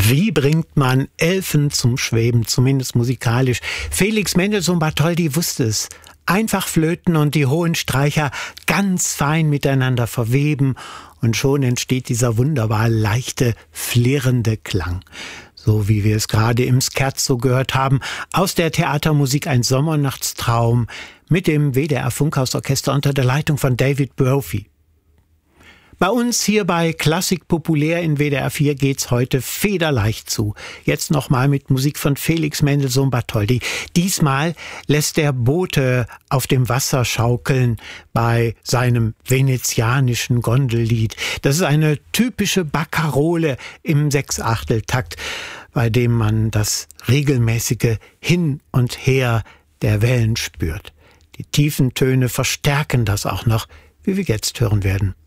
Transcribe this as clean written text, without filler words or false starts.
Wie bringt man Elfen zum Schweben, zumindest musikalisch? Felix Mendelssohn Bartholdy wusste es. Einfach flöten und die hohen Streicher ganz fein miteinander verweben und schon entsteht dieser wunderbar leichte, flirrende Klang. So wie wir es gerade im Scherzo gehört haben, aus der Theatermusik Ein Sommernachtstraum mit dem WDR Funkhausorchester unter der Leitung von David Brophy. Bei uns hier bei Klassik Populär in WDR 4 geht's heute federleicht zu. Jetzt nochmal mit Musik von Felix Mendelssohn Bartholdy. Diesmal lässt der Bote auf dem Wasser schaukeln bei seinem venezianischen Gondellied. Das ist eine typische Barkarole im Sechsachteltakt, bei dem man das regelmäßige Hin und Her der Wellen spürt. Die tiefen Töne verstärken das auch noch, wie wir jetzt hören werden.